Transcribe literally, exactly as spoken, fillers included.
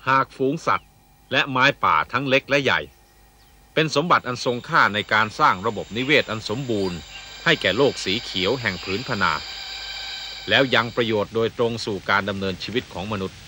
หากฝูงสัตว์และไม้ป่าทั้งเล็กและใหญ่เป็นสมบัติอันทรงค่าในการสร้างระบบนิเวศอันสมบูรณ์ให้แก่โลกสีเขียวแห่งผืนพนาแล้วยังประโยชน์โดยตรงสู่การดำเนินชีวิตของมนุษย์